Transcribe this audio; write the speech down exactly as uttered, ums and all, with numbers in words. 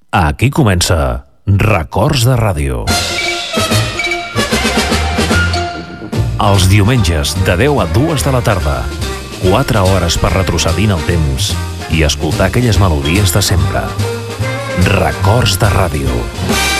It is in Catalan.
Aquí comença Records de Ràdio. Els diumenges de deu a dues de la tarda, quatre hores per retrocedir en el temps i escoltar aquelles melodies de sempre. Records de Ràdio.